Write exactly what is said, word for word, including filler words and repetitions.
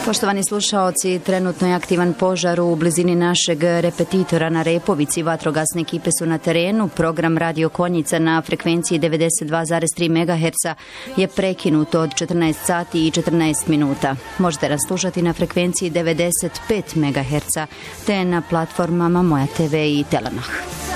Poštovani slušaoci, trenutno je aktivan požar u blizini našeg repetitora na Repovici. Vatrogasne ekipe su na terenu. Program Radio Konjica na frekvenciji devedeset dva zarez tri megaherca je prekinut od četrnaest sati i četrnaest minuta. Možete nas slušati na frekvenciji devedeset pet megaherca te na platformama Moja te ve i Telemah.